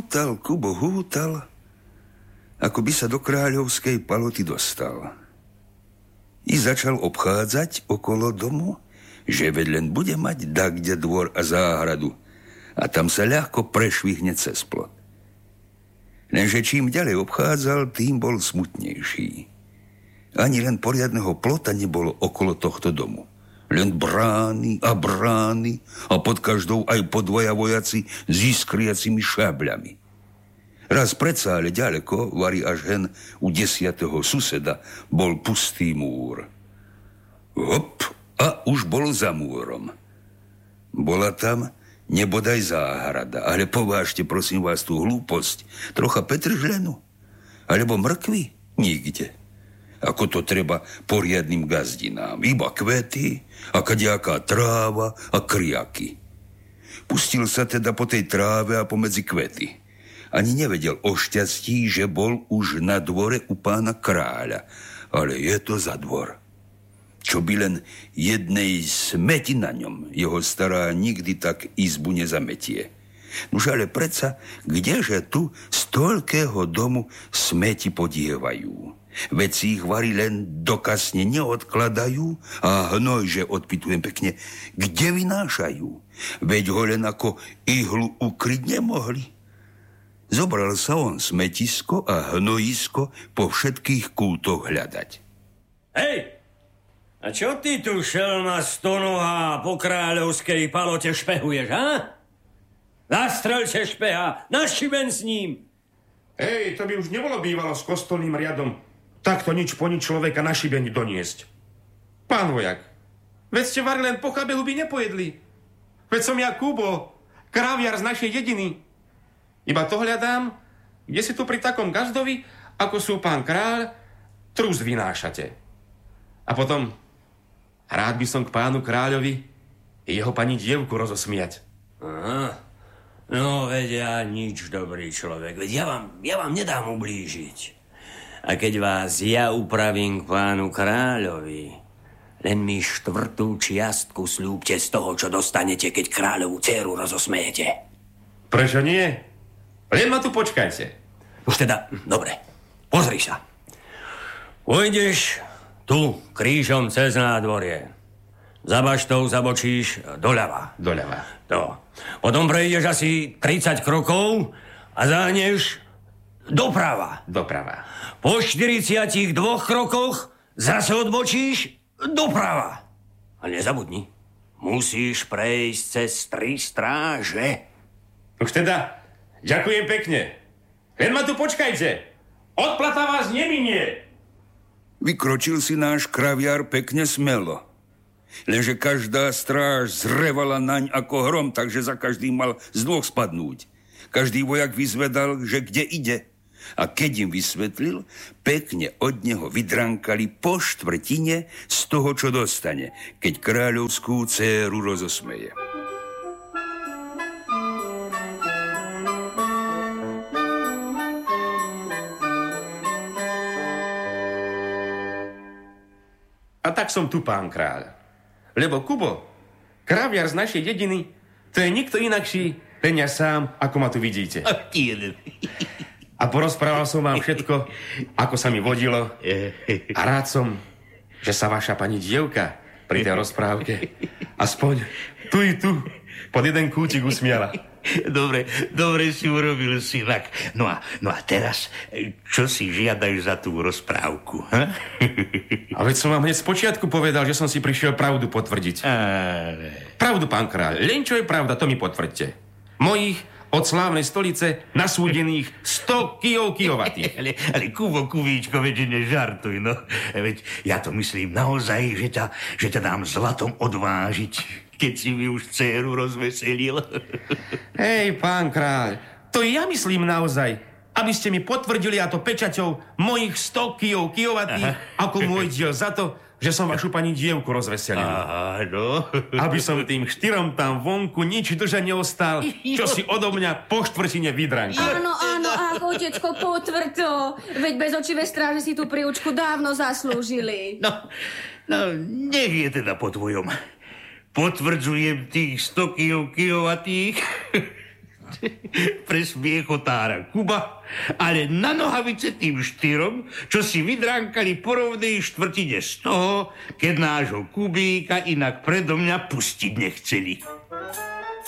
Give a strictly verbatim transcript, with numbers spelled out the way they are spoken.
hútal, Kubo hútal, ako by sa do kráľovskej paloty dostal. I začal obchádzať okolo domu, že veď len bude mať dakde dvor a záhradu a tam sa ľahko prešvihne cez plot. Lenže čím ďalej obchádzal, tým bol smutnejší. Ani len poriadneho plota nebolo okolo tohto domu. Len brány a brány a pod každou aj po dvoja vojaci s iskriacimi šábľami. Raz predsa, ale ďaleko, vari až hen u desiatého suseda, bol pustý múr. Hop, a už bol za múrom. Bola tam nebodaj záhrada, ale povážte, prosím vás, tú hlúposť. Trocha petržlenu, alebo mrkvy? Nikde. Ako to treba poriadnym gazdinám. Iba kvety, a kadejaká tráva a kriaky. Pustil sa teda po tej tráve a pomedzi kvety. Ani nevedel o šťastí, že bol už na dvore u pána kráľa. Ale je to za dvor. Čo by len jednej smeti na ňom, jeho stará nikdy tak izbu nezametie. Nuž ale predsa, kdeže tu z toľkého domu smeti podievajú? Veď si ich vari len dokasne neodkladajú a hnoj, že odpytujem pekne, kde vynášajú? Veď ho len ako ihlu ukryť nemohli. Zobral sa on smetisko a hnojisko po všetkých kútoch hľadať. Hej! A čo ty tu, šelma stonohá, po kráľovskej palote špehuješ, ha? Nastrelče špeha, našiben s ním! Hej, to by už nebolo bývalo s kostolným riadom takto nič po nič človeka na šibeni doniesť. Pán vojak, veď ste vari len po chabehu by nepojedli. Veď som ja Kubo, kráviar z našej dediny. Iba to hľadám, kde si tu pri takom gazdovi, ako sú pán kráľ, trus vynášate. A potom, rád by som k pánu kráľovi jeho pani dievku rozosmiať. Aha, no veď ja nič, dobrý človek, veď ja vám, ja vám nedám ublížiť. A keď vás ja upravím k pánu kráľovi, len mi štvrtú čiastku sľúbte z toho, čo dostanete, keď kráľovú dceru rozosmejete. Prečo nie? Len ma tu počkajte. Už teda, dobre, pozri sa. Pôjdeš tu krížom cez nádvorie. Za baštou zabočíš doľava. Doľava. To. Potom prejdeš asi tridsať krokov a zahneš doprava. Doprava. Po štyridsiatich dvoch krokoch zase odbočíš doprava. A nezabudni, musíš prejsť cez tri stráže. Už teda, ďakujem pekne. Len ma tu počkajte. Odplata vás neminie. Vykročil si náš kraviar pekne smelo. Lenže každá stráž zrevala naň ako hrom, takže za každým mal z dvoch spadnúť. Každý vojak vyzvedal, že kde ide. A keď im vysvetlil, pekne od neho vydrankali po štvrtine z toho, čo dostane, keď kráľovskú dcéru rozosmeje. A tak som tu, pán kráľ. Lebo Kubo, kráviar z našej dediny, to je nikto inakší, len ja sám, ako ma tu vidíte. A porozprával som vám všetko, ako sa mi vodilo. A rád som, že sa vaša pani dievka pri tej rozprávke aspoň tu i tu pod jeden kútik usmiala. Dobre, dobre si urobil, synak. No a, no a teraz, čo si žiadaš za tú rozprávku? Ha? A veď som vám hneď z počiatku povedal, že som si prišiel pravdu potvrdiť. Ale... Pravdu, pán kráľ. Len čo je pravda, to mi potvrďte. Mojich od slávnej stolice nasúdených sto kijov kijovatých. Ale, ale Kubo, Kubíčko, veď nežartuj, no. Veď ja to myslím naozaj, že ťa, že ťa dám zlatom odvážiť, keď si mi už dceru rozveselil. Hej, pán kráľ, to ja myslím naozaj, aby ste mi potvrdili, a to pečaťou, mojich sto kijov kijovatých, ako môj diel za to, že som vašu pani dievku rozveselil. Áno. Aby som tým štyrom tam vonku nič duže neostal, čo si odo mňa po štvrtine vydrankal. Áno, áno, ach, otecko, potvrď to. Veď bez očivé stráže si tú príučku dávno zaslúžili. No, no, nech je teda po tvojom. Potvrdzujem tých sto kijov kijovatých. pre smiechotára Kuba, ale na nohavice tým štyrom, čo si vydránkali po rovnej štvrtine z toho, keď nášho Kubíka inak predo mňa pustiť nechceli.